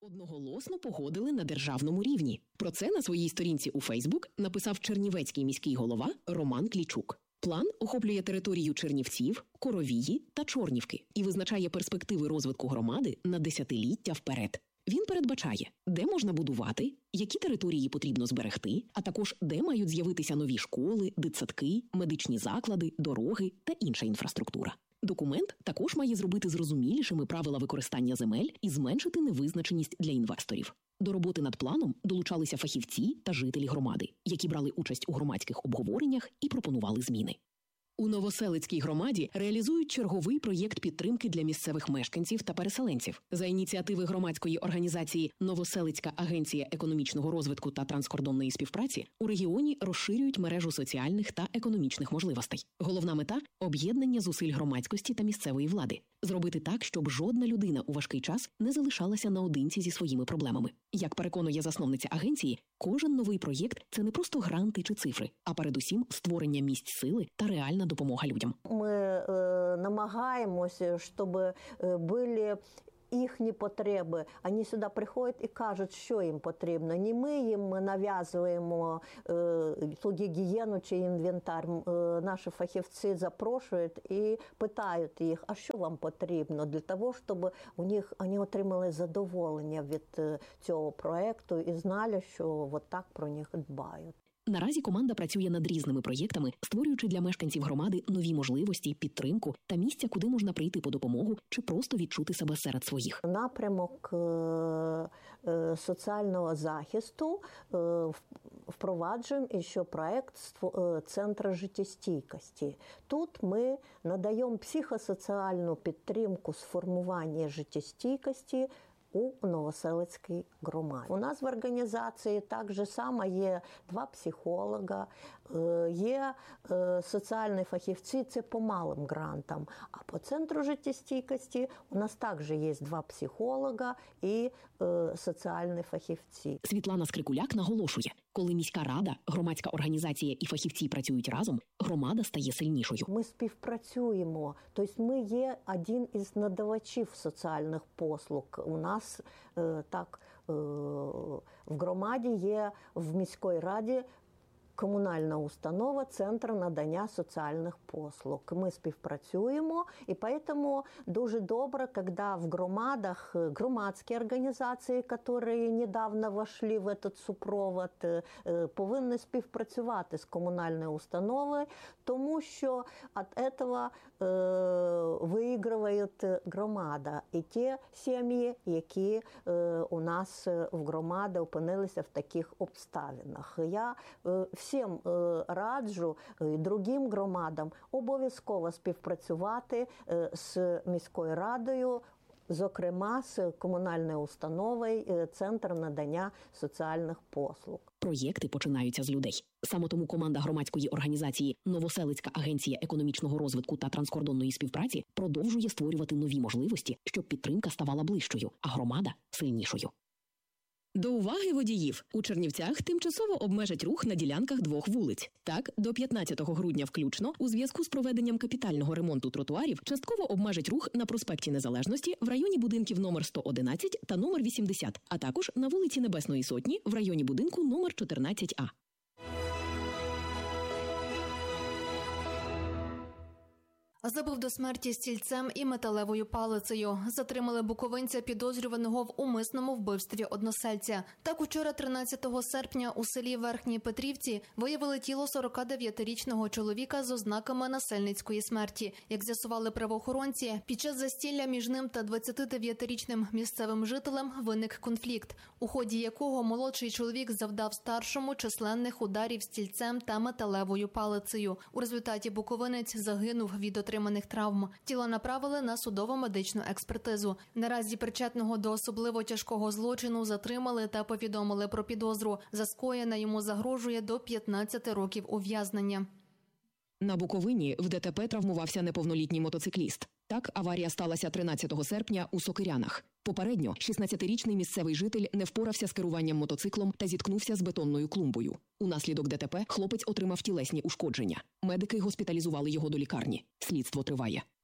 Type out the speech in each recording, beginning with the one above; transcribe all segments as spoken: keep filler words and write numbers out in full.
одноголосно погодили на державному рівні. Про це на своїй сторінці у Фейсбук написав чернівецький міський голова Роман Клічук. План охоплює територію Чернівців, Коровії та Чорнівки і визначає перспективи розвитку громади на десятиліття вперед. Він передбачає, де можна будувати, які території потрібно зберегти, а також де мають з'явитися нові школи, дитсадки, медичні заклади, дороги та інша інфраструктура. Документ також має зробити зрозумілішими правила використання земель і зменшити невизначеність для інвесторів. До роботи над планом долучалися фахівці та жителі громади, які брали участь у громадських обговореннях і пропонували зміни. У Новоселицькій громаді реалізують черговий проєкт підтримки для місцевих мешканців та переселенців. За ініціативи громадської організації «Новоселицька агенція економічного розвитку та транскордонної співпраці» у регіоні розширюють мережу соціальних та економічних можливостей. Головна мета – об'єднання зусиль громадськості та місцевої влади. Зробити так, щоб жодна людина у важкий час не залишалася наодинці зі своїми проблемами. Як переконує засновниця агенції, кожен новий проєкт – це не просто гранти чи цифри, а передусім створення місць сили та реальна допомога людям. Ми е, намагаємося, щоб е, були їхні потреби. Вони сюди приходять і кажуть, що їм потрібно. Не ми їм нав'язуємо е, ту гігієну чи інвентар. Е, наші фахівці запрошують і питають їх, а що вам потрібно? Для того, щоб у них вони отримали задоволення від е, цього проєкту і знали, що от так про них дбають. Наразі команда працює над різними проєктами, створюючи для мешканців громади нові можливості, підтримку та місця, куди можна прийти по допомогу чи просто відчути себе серед своїх. Напрямок соціального захисту впроваджуємо ще проєкт Центру життєстійкості. Тут ми надаємо психосоціальну підтримку з формування життєстійкості у Новоселицькій громаді. У нас в організації так же само є два психолога, є соціальні фахівці, це по малим грантам. А по Центру життєстійкості у нас також є два психолога і соціальні фахівці. Світлана Скрикуляк наголошує, коли міська рада, громадська організація і фахівці працюють разом, громада стає сильнішою. Ми співпрацюємо, тобто ми є один із надавачів соціальних послуг. У нас е, так е, в громаді є, в міській раді комунальна установа «Центр надання соціальних послуг». Ми співпрацюємо, і тому дуже добре, коли в громадах громадські організації, які недавно вошли в цей супровод, повинні співпрацювати з комунальною установою, тому що від цього виграє громада і ті сім'ї, які у нас в громаді опинилися в таких обставинах. Я всім раджу і другим громадам обов'язково співпрацювати з міською радою, зокрема з комунальною установою «Центр надання соціальних послуг». Проєкти починаються з людей. Саме тому команда громадської організації «Новоселицька агенція економічного розвитку та транскордонної співпраці» продовжує створювати нові можливості, щоб підтримка ставала ближчою, а громада – сильнішою. До уваги водіїв! У Чернівцях тимчасово обмежать рух на ділянках двох вулиць. Так, до п'ятнадцятого грудня включно, у зв'язку з проведенням капітального ремонту тротуарів, частково обмежать рух на проспекті Незалежності в районі будинків номер сто одинадцять та номер вісімдесят, а також на вулиці Небесної Сотні в районі будинку номер чотирнадцять А. Забив до смерті стільцем і металевою палицею. Затримали буковинця, підозрюваного в умисному вбивстві односельця. Так, учора, тринадцятого серпня, у селі Верхній Петрівці виявили тіло сорокадев'ятирічного чоловіка з ознаками насильницької смерті. Як з'ясували правоохоронці, під час застілля між ним та двадцятидев'ятирічним місцевим жителем виник конфлікт, у ході якого молодший чоловік завдав старшому численних ударів стільцем та металевою палицею. У результаті буковинець загинув від отримання отриманих травм. Тіло направили на судово-медичну експертизу. Наразі причетного до особливо тяжкого злочину затримали та повідомили про підозру. За скоєне йому загрожує до п'ятнадцяти років ув'язнення. На Буковині в ДТП травмувався неповнолітній мотоцикліст. Так, аварія сталася тринадцятого серпня у Сокирянах. Попередньо шістнадцятирічний місцевий житель не впорався з керуванням мотоциклом та зіткнувся з бетонною клумбою. Унаслідок ДТП хлопець отримав тілесні ушкодження. Медики госпіталізували його до лікарні. Слідство триває.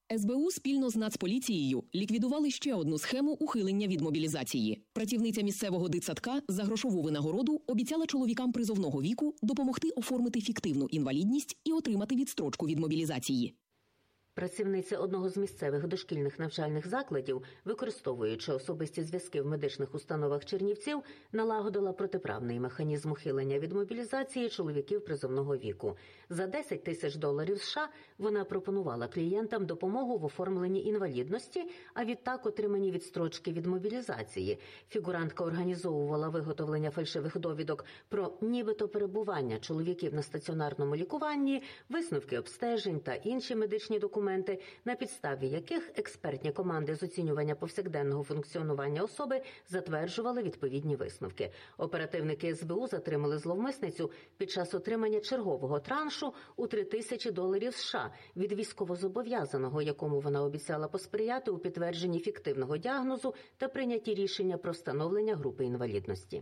ес бе у спільно з Нацполіцією ліквідували ще одну схему ухилення від мобілізації. Працівниця місцевого дитсадка за грошову винагороду обіцяла чоловікам призовного віку допомогти оформити фіктивну інвалідність і отримати відстрочку від мобілізації. Працівниця одного з місцевих дошкільних навчальних закладів, використовуючи особисті зв'язки в медичних установах Чернівців, налагодила протиправний механізм ухилення від мобілізації чоловіків призовного віку. За десять тисяч доларів США вона пропонувала клієнтам допомогу в оформленні інвалідності, а відтак отримані відстрочки від мобілізації. Фігурантка організовувала виготовлення фальшивих довідок про нібито перебування чоловіків на стаціонарному лікуванні, висновки обстежень та інші медичні документи, на підставі яких експертні команди з оцінювання повсякденного функціонування особи затверджували відповідні висновки. Оперативники ес бе у затримали зловмисницю під час отримання чергового траншу у три тисячі доларів США від військовозобов'язаного, якому вона обіцяла посприяти у підтвердженні фіктивного діагнозу та прийнятті рішення про встановлення групи інвалідності.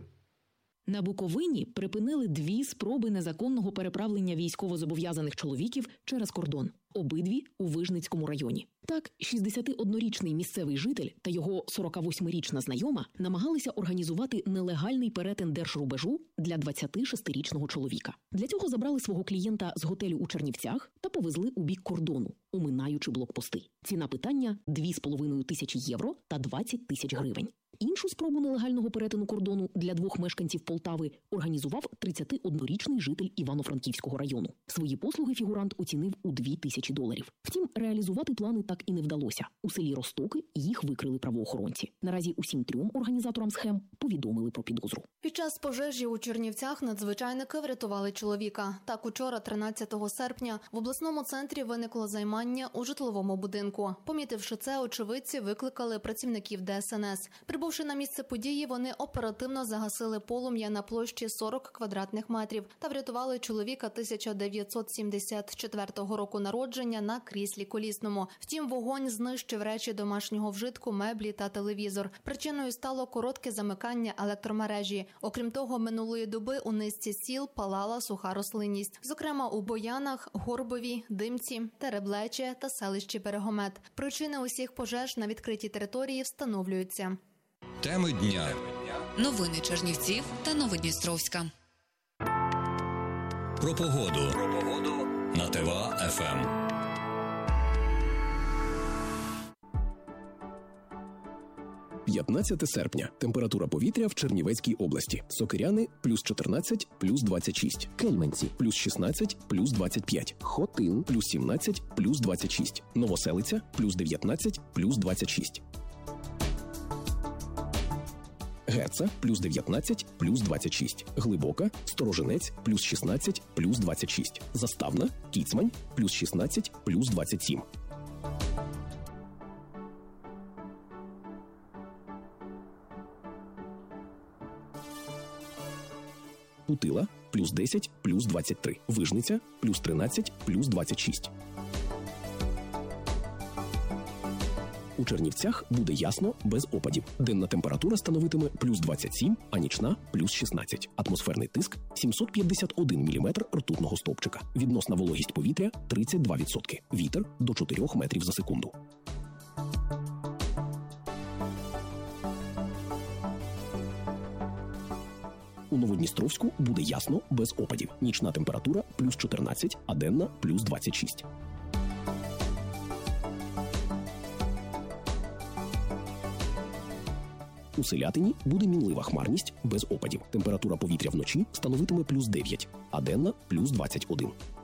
На Буковині припинили дві спроби незаконного переправлення військовозобов'язаних чоловіків через кордон. Обидві у Вижницькому районі. Так, шістдесятиоднорічний місцевий житель та його сорокавосьмирічна знайома намагалися організувати нелегальний перетин держрубежу для двадцятишестирічного чоловіка. Для цього забрали свого клієнта з готелю у Чернівцях та повезли у бік кордону, оминаючи блокпости. Ціна питання – дві з половиною тисячі євро та двадцять тисяч гривень. Іншу спробу нелегального перетину кордону для двох мешканців Полтави організував тридцятиоднорічний житель Івано-Франківського району. Свої послуги фігурант оцінив у дві тисячі доларів. Втім, реалізувати плани так і не вдалося. У селі Розтоки їх викрили правоохоронці. Наразі усім трьом організаторам схем повідомили про підозру. Під час пожежі у Чернівцях надзвичайники врятували чоловіка. Так, учора, тринадцятого серпня, в обласному центрі виникло займання у житловому будинку. Помітивши це, очевидці викликали працівників де ес ен ес. Прибувши на місце події, вони оперативно загасили полум'я на площі сорок квадратних метрів та врятували чоловіка тисяча дев'ятсот сімдесят четвертого року народження на кріслі колісному. Втім, вогонь знищив речі домашнього вжитку, меблі та телевізор. Причиною стало коротке замикання електромережі. Окрім того, минулої доби у низці сіл палала суха рослинність. Зокрема, у Боянах, Горбові, Димці, Тереблече та селищі Берегомет. Причини усіх пожеж на відкритій території встановлюються. Теми дня. Новини Чернівців та Новодністровська. Про погоду. Про погоду на ТВА еф ем. п'ятнадцяте серпня. Температура повітря в Чернівецькій області. Сокиряни – плюс чотирнадцять, плюс двадцять шість. Кельменці – плюс шістнадцять, плюс двадцять п'ять. Хотин – плюс сімнадцять, плюс двадцять шість. Новоселиця – плюс дев'ятнадцять, плюс двадцять шість. Герца – плюс дев'ятнадцять, плюс двадцять шість. Глибока, Сторожинець – плюс шістнадцять, плюс двадцять шість. Заставна, Кіцмань – плюс шістнадцять, плюс двадцять сім. Путила – плюс десять, плюс двадцять три. Вижниця – плюс тринадцять, плюс двадцять шість. У Чернівцях буде ясно, без опадів. Денна температура становитиме плюс двадцять сім, а нічна – плюс шістнадцять. Атмосферний тиск – сімсот п'ятдесят один міліметр ртутного стовпчика. Відносна вологість повітря – тридцять два відсотки. Вітер – до чотирьох метрів за секунду. У Новодністровську буде ясно, без опадів. Нічна температура – плюс чотирнадцять, а денна – плюс двадцять шість. У Селятині буде мінлива хмарність без опадів. Температура повітря вночі становитиме плюс дев'ять, а денна – плюс двадцять один.